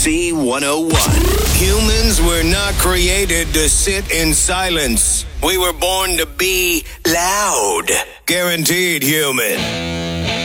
C101. Humans were not created to sit in silence. We were born to be loud. Guaranteed human.